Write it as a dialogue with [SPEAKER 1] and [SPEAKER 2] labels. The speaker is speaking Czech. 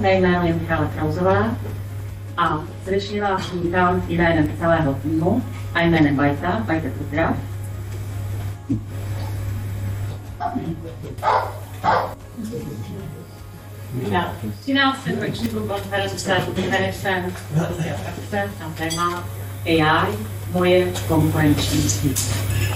[SPEAKER 1] mé jméno je Michala Krauzová a srdečně vás vítám jménem celého týmu a jménem Bajta Fotograf. Na 13. ročníku konference tam téma AI, moje konkurenční síť.